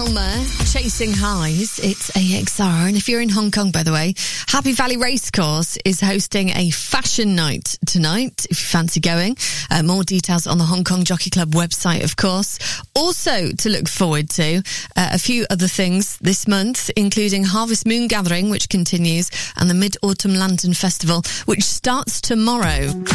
Elmer, Chasing Highs. It's AXR. And if you're in Hong Kong, by the way, Happy Valley Racecourse is hosting a fashion night tonight, if you fancy going. More details on the Hong Kong Jockey Club website, of course. Also to look forward to, a few other things this month, including Harvest Moon Gathering, which continues, and the Mid-Autumn Lantern Festival, which starts tomorrow.